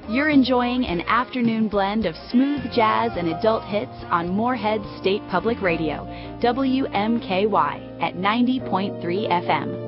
You're enjoying an afternoon blend of smooth jazz and adult hits on Moorhead State Public Radio, WMKY, at 90.3 FM.